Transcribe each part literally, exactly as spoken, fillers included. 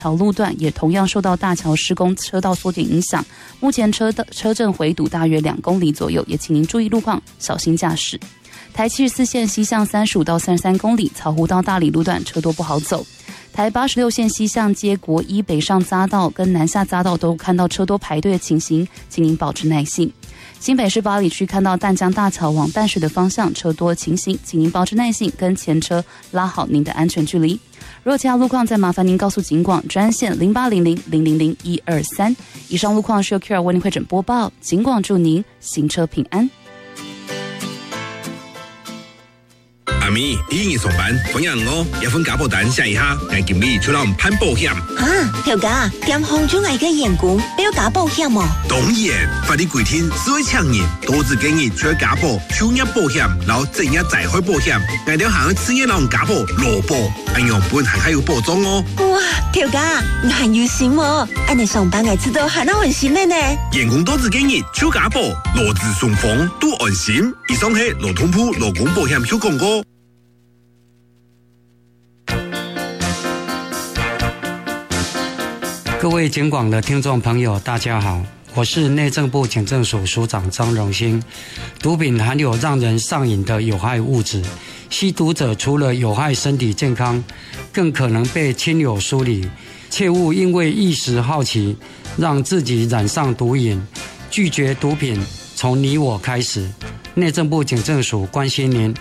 条路段也同样受到大桥施工车道缩减影响，目前车的车阵回堵大约两公里左右，也请您注意路况，小心驾驶。台七十四线西向三十五到三十三公里，草湖到大里路段车多不好走。台八十六线西向接国一北上匝道跟南下匝道都看到车多排队的情形，请您保持耐性。新北市八里区看到淡江大桥往淡水的方向车多情形，请您保持耐性，跟前车拉好您的安全距离。如果其他路况，再麻烦您告诉警广专线零八零零零零零一二三。以上路况是由 Q R 为您会诊播报，警广祝您行车平安。 阿咪，你今日上班，朋友我一份家保单写一下，但今日出来攀保险。 啊，条家，点红出嚟嘅员工都要假保险哦？ 当然，法律规定，所有强人都只建议除了家保、就业保险，然后职业灾害保险，挨条行职业人家保、劳保，安样本行还有保障哦。 哇，条家，你很有心哦！按你上班，我知道很安心的呢。 员工都只建议除家保，劳资双方都安心。以上係勞通部勞工保險小廣告。 各位警广的听众朋友，大家好，我是内政部警政署署长张荣兴。毒品含有让人上瘾的有害物质，吸毒者除了有害身体健康，更可能被亲友疏离。切勿因为一时好奇，让自己染上毒瘾。拒绝毒品，从你我开始。内政部警政署关心您。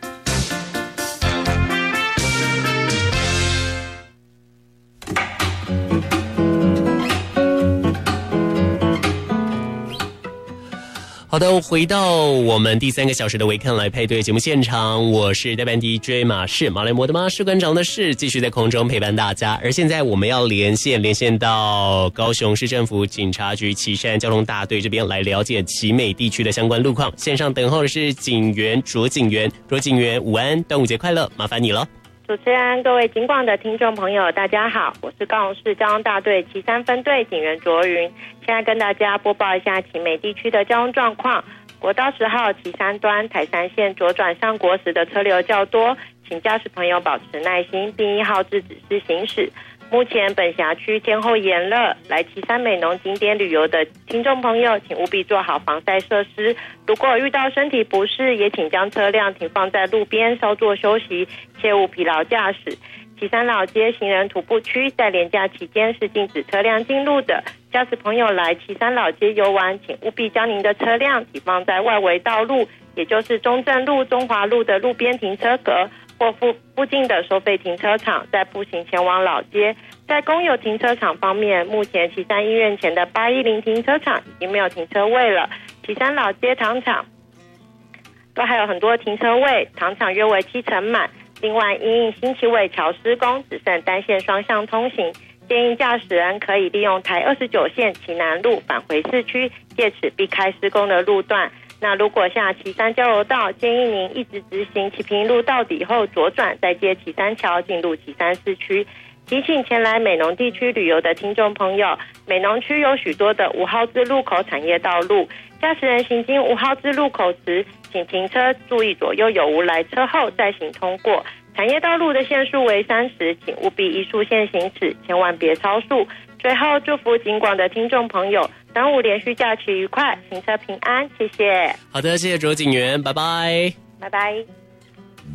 好的，回到我们第三个小时的维看来配对节目现场，我是代班 D J 马氏马来摩的马士馆长的事，继续在空中陪伴大家。而现在我们要连线连线到高雄市政府警察局旗山交通大队这边来了解旗美地区的相关路况。线上等候的是警员卓警员，卓警员午安，端午节快乐，麻烦你了。 主持人、各位警广的听众朋友，大家好，我是高雄市交通大队旗山分队警员卓云，现在跟大家播报一下旗美地区的交通状况。国道十号旗山端台三线左转上国时的车流较多，请驾驶朋友保持耐心，并依号志指示行驶。目前本辖区天候炎热，来旗山美浓景点旅游的听众朋友，请务必做好防晒设施。如果遇到身体不适，也请将车辆停放在路边稍作休息，切勿疲劳驾驶。旗山老街行人徒步区在连假期间是禁止车辆进入的，驾驶朋友来旗山老街游玩，请务必将您的车辆停放在外围道路，也就是中正路、中华路的路边停车格或附附近的收费停车场，再步行前往老街。在公有停车场方面，目前旗山医院前的八一零停车场已经没有停车位了，旗山老街糖厂都还有很多停车位，糖厂约为七成满。另外，因应新旗尾桥施工，只剩单线双向通行，建议驾驶人可以利用台二十九线旗南路返回市区，借此避开施工的路段。那如果下旗山交流道，建议您一直直行旗屏路到底后左转，再接旗山桥进入旗山市区。提醒前来美浓地区旅游的听众朋友，美浓区有许多的无号字路口产业道路，驾驶人行经无号字路口时，请停车注意左右有无来车后再行通过。产业道路的限速为三十，请务必依速线行驶，千万别超速。最后，祝福警广的听众朋友端午连续假期愉快，行车平安，谢谢。 好的，谢谢卓警员，拜拜， 拜拜。